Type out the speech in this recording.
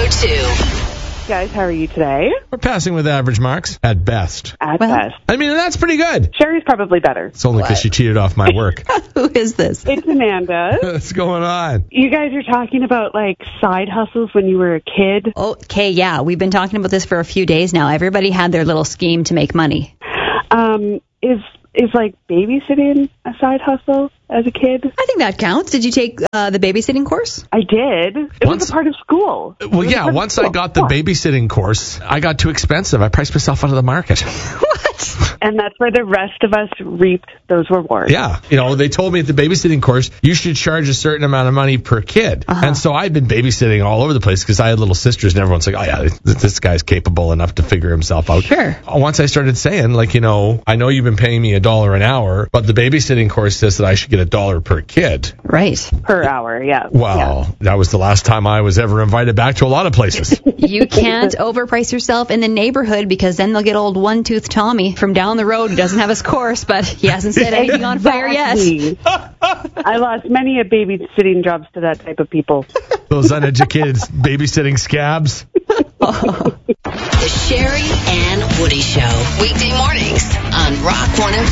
2. Guys, how are you today? We're passing with average marks at best. At best. I mean, that's pretty good. Sherry's probably better. It's only because she cheated off my work. Who is this? It's Amanda. What's going on? You guys are talking about, like, side hustles when you were a kid. Okay, yeah. We've been talking about this for a few days now. Everybody had their little scheme to make money. Is like babysitting a side hustle as a kid? I think that counts. Did you take the babysitting course? I did. It was a part of school. Well, yeah, once I got the babysitting course, I got too expensive. I priced myself out of the market. What? And that's where the rest of us reaped those rewards. Yeah. You know, they told me at the babysitting course, you should charge a certain amount of money per kid. And so I'd been babysitting all over the place because I had little sisters and everyone's like, oh, yeah, this guy's capable enough to figure himself out. Sure. Once I started saying, like, you know, I know you've been paying me $1 an hour, but the babysitting course says that I should get $1 per kid. Right. Per hour, yeah. Well, that was the last time I was ever invited back to a lot of places. You can't overprice yourself in the neighborhood because then they'll get old one-tooth Tommy from down the road who doesn't have his course, but he hasn't set anything on fire yet. I lost many a babysitting jobs to that type of people. Those uneducated babysitting scabs. The Sherry and Woody Show. Weekday mornings on Rock 104.7.